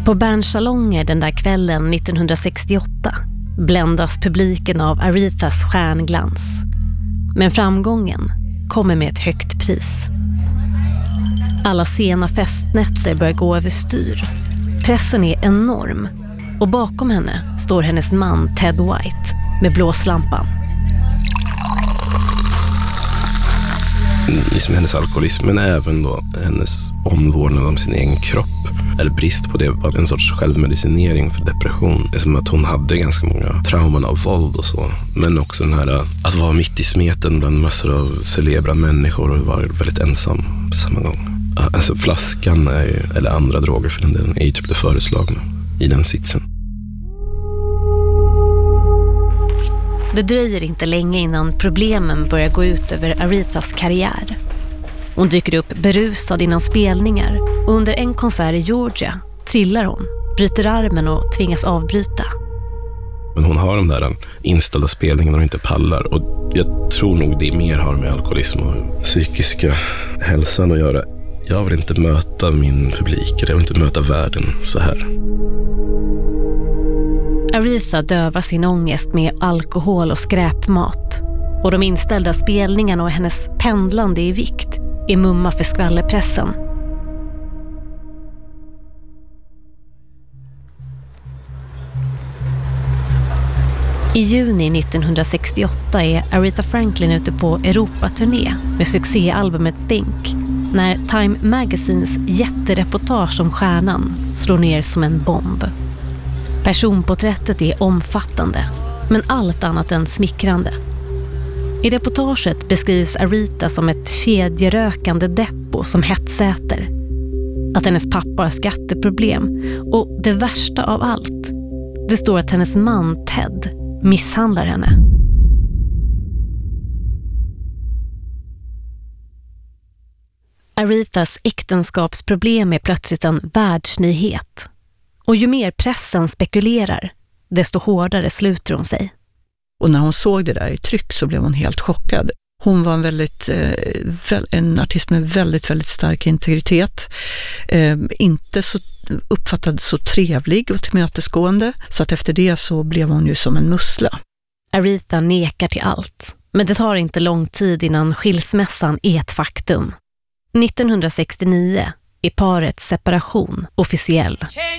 På Berns salonger den där kvällen 1968 bländas publiken av Arethas stjärnglans. Men framgången kommer med ett högt pris. Alla sena festnätter börjar gå över styr. Pressen är enorm och bakom henne står hennes man Ted White med blåslampan. Liksom hennes alkoholism, men även då hennes omvårdnad om sin egen kropp, eller brist på det, var en sorts självmedicinering för depression. Det är som att hon hade ganska många trauman av våld och så, men också den här att vara mitt i smeten bland massor av celebra människor och vara väldigt ensam på samma gång. Alltså flaskan är ju, eller andra droger för den delen, är ju typ det föreslagna i den sitsen. Det dröjer inte länge innan problemen börjar gå ut över Arethas karriär. Hon dyker upp berusad innan spelningar och under en konsert i Georgia trillar hon, bryter armen och tvingas avbryta. Men hon har de där inställda spelningarna och inte pallar, och jag tror nog det mer har med alkoholism och psykiska hälsan att göra. Jag vill inte möta min publik, jag vill inte möta världen så här. Aretha dövar sin ångest med alkohol och skräpmat. Och de inställda spelningarna och hennes pendlande i vikt är mumma för skvallerpressen. I juni 1968 är Aretha Franklin ute på Europaturné med succéalbumet Think, när Time Magazines jättereportage om stjärnan slår ner som en bomb. Personporträttet är omfattande, men allt annat än smickrande. I reportaget beskrivs Aretha som ett kedjerökande deppo som hetsäter. Att hennes pappa har skatteproblem, och det värsta av allt, det står att hennes man Ted misshandlar henne. Arethas äktenskapsproblem är plötsligt en världsnyhet. Och ju mer pressen spekulerar, desto hårdare sluter hon sig. Och när hon såg det där i tryck så blev hon helt chockad. Hon var en artist med väldigt, väldigt stark integritet. Inte så uppfattad så trevlig och tillmötesgående. Så att efter det så blev hon ju som en mussla. Aretha nekar till allt. Men det tar inte lång tid innan skilsmässan är ett faktum. 1969 är parets separation officiell.